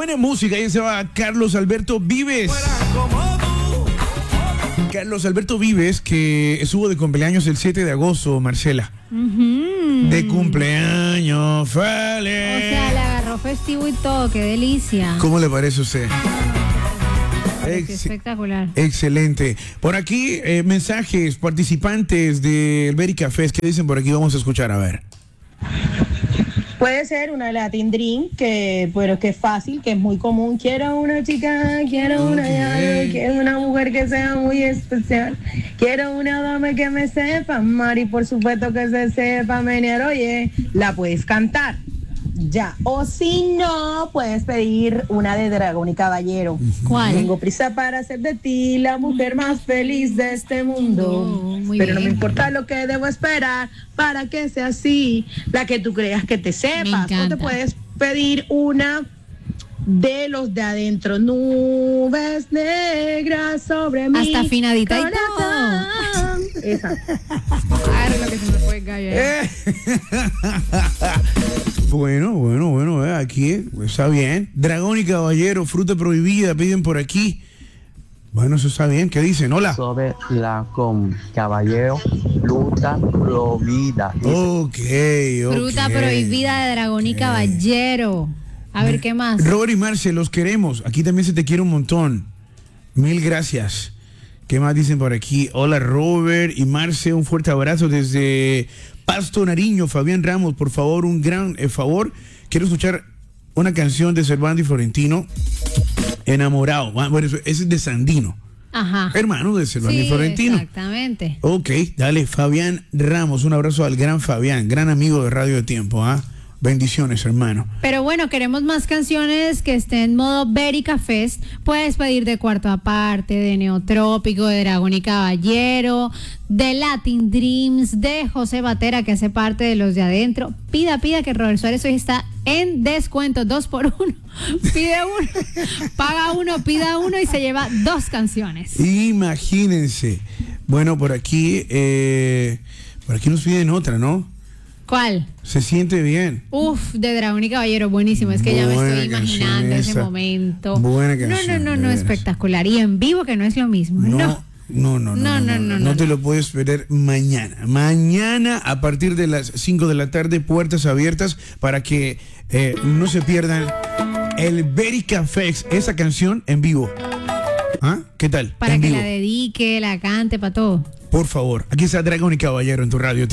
buena música. Ahí se va Carlos Alberto Vives. Carlos Alberto Vives, que estuvo de cumpleaños el 7 de agosto, Marcela. De cumpleaños, feliz. O sea, le agarró festivo y todo, qué delicia. ¿Cómo le parece a usted? Espectacular. Excelente. Por aquí, mensajes, participantes del Berica Fest. ¿Qué dicen por aquí? Vamos a escuchar, a ver. Puede ser una Latin Dream, que es fácil, que es muy común. Quiero una chica, quiero una llave, quiero una mujer que sea muy especial. Quiero una dama que me sepa amar y por supuesto que se sepa menear. Oye, la puedes cantar. Ya. O si no, puedes pedir una de Dragón y Caballero. ¿Cuál? Tengo prisa para hacer de ti la mujer más feliz de este mundo. Pero no me importa lo que debo esperar para que sea así, la que tú creas que te sepas. O te puedes pedir una de los de adentro. Nubes negras sobre mí. Hasta afinadita y todo. Esa. Claro, lo que se me fue el gallo. Bueno, aquí está bien. Dragón y Caballero, fruta prohibida, piden por aquí. Bueno, eso está bien. ¿Qué dicen? Hola. Sobre la con Caballero, fruta prohibida. Ok. Fruta prohibida de Dragón y Caballero. A ver, ¿qué más? Robert y Marce, los queremos. Aquí también se te quiere un montón. Mil gracias. ¿Qué más dicen por aquí? Hola, Robert y Marce, un fuerte abrazo desde Pasto, Nariño. Fabián Ramos, por favor, un gran favor. Quiero escuchar una canción de Servando y Florentino, Enamorado. Bueno, ese es de Sandino. Ajá. Hermano de Servando y Florentino. Exactamente. Ok, dale, Fabián Ramos. Un abrazo al gran Fabián, gran amigo de Radio de Tiempo. Bendiciones, hermano. Pero bueno, queremos más canciones que estén en modo Berica Fest. Puedes pedir de Cuarto Aparte, de Neotrópico, de Dragón y Caballero, de Latin Dreams, de José Batera, que hace parte de los de adentro. Pida que Robert Suárez hoy está en descuento, 2x1. Pide uno, paga uno, pida uno y se lleva 2 canciones. Imagínense. Bueno, por aquí nos piden otra, ¿no? ¿Cuál? Se siente bien. Uf, de Dragón y Caballero, buenísimo. Es que ya me estoy imaginando ese momento. Buena canción. No, espectacular. Y en vivo, que no es lo mismo. No te lo puedes perder mañana. Mañana, a partir de las 5 de la tarde, puertas abiertas para que no se pierdan el Berica Fest, esa canción en vivo. ¿Qué tal? Para en que vivo. la dedique, la cante, para todo. Por favor, aquí está Dragón y Caballero en tu radio.